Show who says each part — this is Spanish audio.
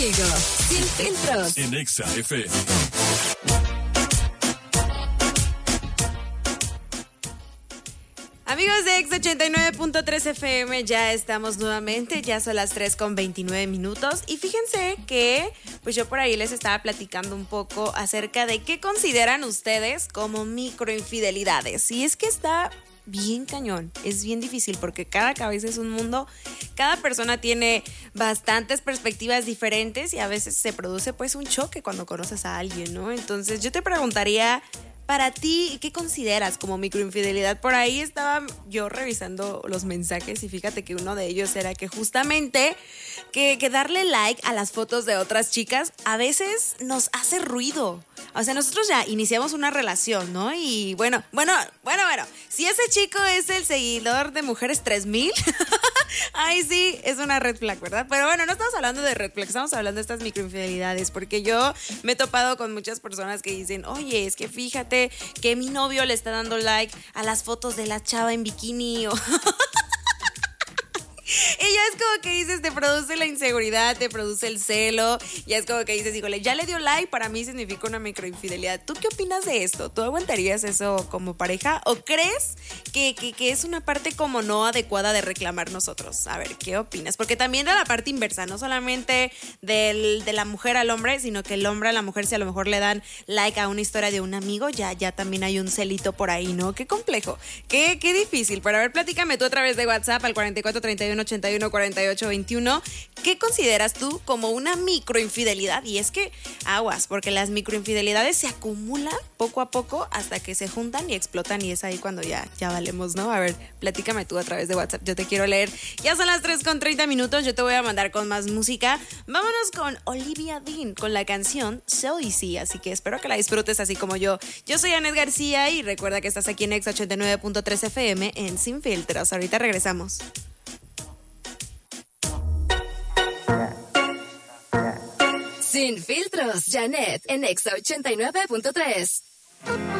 Speaker 1: Sin filtros.
Speaker 2: En Exa FM.
Speaker 3: Amigos de Exa 89.3 FM, ya estamos nuevamente, ya son las 3:29 y fíjense que pues yo por ahí les estaba platicando un poco acerca de qué consideran ustedes como microinfidelidades. Y es que está bien cañón, es bien difícil porque cada cabeza es un mundo, cada persona tiene bastantes perspectivas diferentes y a veces se produce pues un choque cuando conoces a alguien, ¿no? Entonces yo te preguntaría, para ti, ¿qué consideras como microinfidelidad? Por ahí estaba yo revisando los mensajes y fíjate que uno de ellos era que justamente que darle like a las fotos de otras chicas a veces nos hace ruido. O sea, nosotros ya iniciamos una relación, ¿no? Y bueno, si ese chico es el seguidor de Mujeres 3000, ay sí, es una red flag, ¿verdad? Pero bueno, no estamos hablando de red flag, estamos hablando de estas microinfidelidades, porque yo me he topado con muchas personas que dicen, oye, es que fíjate que mi novio le está dando like a las fotos de la chava en bikini o... Y ya es como que dices, te produce la inseguridad, te produce el celo. Ya es como que dices, híjole, ya le dio like, para mí significa una microinfidelidad. ¿Tú qué opinas de esto? ¿Tú aguantarías eso como pareja? ¿O crees que es una parte como no adecuada de reclamar nosotros? A ver, ¿qué opinas? Porque también da la parte inversa, no solamente de la mujer al hombre, sino que el hombre a la mujer, si a lo mejor le dan like a una historia de un amigo, ya también hay un celito por ahí, ¿no? Qué complejo, qué difícil. Pero a ver, platícame tú a través de WhatsApp al 4431814821. ¿Qué consideras tú como una microinfidelidad? Y es que aguas, porque las microinfidelidades se acumulan poco a poco hasta que se juntan y explotan, y es ahí cuando ya valemos, ¿no? A ver, platícame tú a través de WhatsApp, yo te quiero leer. Ya son las 3:30, yo te voy a mandar con más música. Vámonos con Olivia Dean, con la canción So Easy, así que espero que la disfrutes así como yo. Yo soy Anet García y recuerda que estás aquí en Exa 89.3 FM en Sin Filtros. Ahorita regresamos.
Speaker 1: Sin filtros, Janet en Exa 89.3.